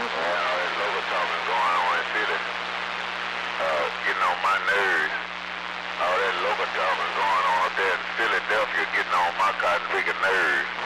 all that local talking going on in Philly, getting on my nerves. All that local talking going on up there in Philadelphia getting on my cotton picking nerves.